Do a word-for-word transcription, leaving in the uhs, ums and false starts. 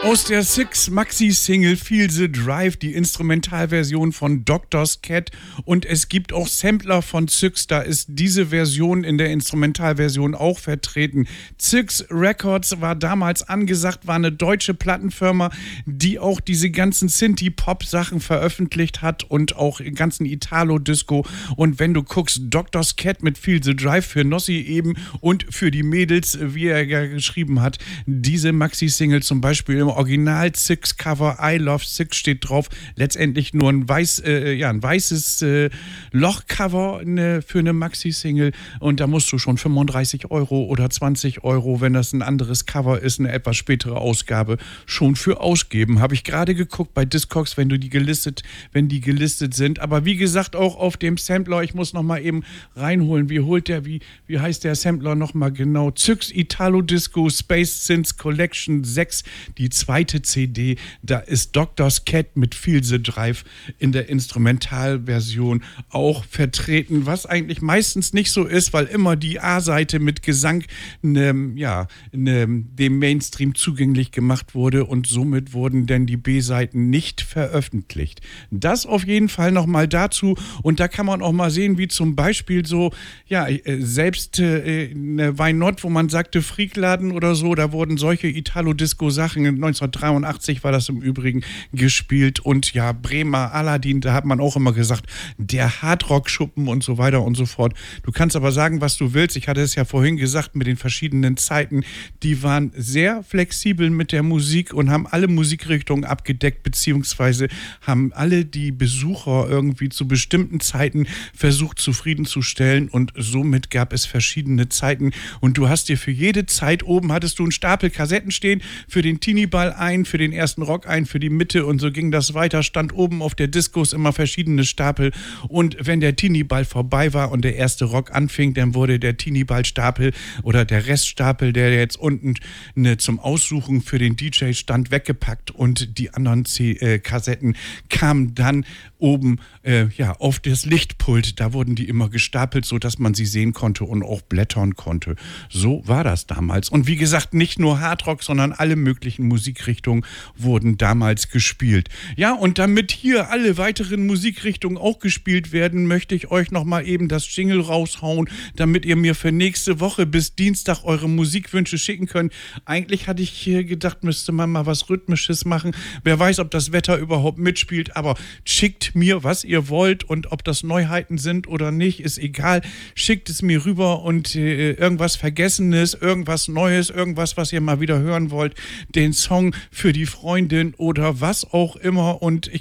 Aus der Six Maxi-Single Feel the Drive, die Instrumentalversion von Doctor's Cat, und es gibt auch Sampler von Six, da ist diese Version in der Instrumentalversion auch vertreten. Six Records war damals angesagt, war eine deutsche Plattenfirma, die auch diese ganzen Synthie-Pop-Sachen veröffentlicht hat und auch den ganzen Italo-Disco. Und wenn du guckst, Doctor's Cat mit Feel the Drive für Nossi eben und für die Mädels, wie er ja geschrieben hat, diese Maxi-Single zum Beispiel im Original Six Cover I Love Six steht drauf. Letztendlich nur ein, weiß, äh, ja, ein weißes äh, Lochcover ne, für eine Maxi-Single. Und da musst du schon fünfunddreißig Euro oder zwanzig Euro, wenn das ein anderes Cover ist, eine etwas spätere Ausgabe, schon für ausgeben. Habe ich gerade geguckt bei Discogs, wenn du die gelistet, wenn die gelistet sind. Aber wie gesagt, auch auf dem Sampler, ich muss noch mal eben reinholen. Wie holt der, wie, wie heißt der Sampler noch mal genau? Six Italo Disco Space Synths Collection sechs, die zweite C D, da ist Doctor's Cat mit Feel the Drive in der Instrumentalversion auch vertreten, was eigentlich meistens nicht so ist, weil immer die A-Seite mit Gesang ne, ja, ne, dem Mainstream zugänglich gemacht wurde und somit wurden denn die B-Seiten nicht veröffentlicht. Das auf jeden Fall nochmal dazu, und da kann man auch mal sehen, wie zum Beispiel so, ja, selbst äh, eine Why Not, wo man sagte Freakladen oder so, da wurden solche Italo-Disco-Sachen neunzehnhundertdreiundachtzig war das im Übrigen gespielt, und ja, Bremer, Aladdin, da hat man auch immer gesagt, der Hardrock-Schuppen und so weiter und so fort. Du kannst aber sagen, was du willst. Ich hatte es ja vorhin gesagt mit den verschiedenen Zeiten. Die waren sehr flexibel mit der Musik und haben alle Musikrichtungen abgedeckt, beziehungsweise haben alle die Besucher irgendwie zu bestimmten Zeiten versucht zufriedenzustellen, und somit gab es verschiedene Zeiten, und du hast dir für jede Zeit oben hattest du einen Stapel Kassetten stehen, für den Teenie-Ball ein, für den ersten Rock ein, für die Mitte, und so ging das weiter. Stand oben auf der Diskos immer verschiedene Stapel, und wenn der Teenie-Ball vorbei war und der erste Rock anfing, dann wurde der Teenie-Ball-Stapel oder der Reststapel, der jetzt unten ne, zum Aussuchen für den D J stand, weggepackt, und die anderen C- äh, Kassetten kamen dann oben äh, ja, auf das Lichtpult. Da wurden die immer gestapelt, sodass man sie sehen konnte und auch blättern konnte. So war das damals. Und wie gesagt, nicht nur Hardrock, sondern alle möglichen Musikrichtungen wurden damals gespielt. Ja, und damit hier alle weiteren Musikrichtungen auch gespielt werden, möchte ich euch noch mal eben das Jingle raushauen, damit ihr mir für nächste Woche bis Dienstag eure Musikwünsche schicken könnt. Eigentlich hatte ich hier gedacht, müsste man mal was Rhythmisches machen. Wer weiß, ob das Wetter überhaupt mitspielt, aber schickt mir, was ihr wollt, und ob das Neuheiten sind oder nicht, ist egal. Schickt es mir rüber, und äh, irgendwas Vergessenes, irgendwas Neues, irgendwas, was ihr mal wieder hören wollt, den Song für die Freundin oder was auch immer, und ich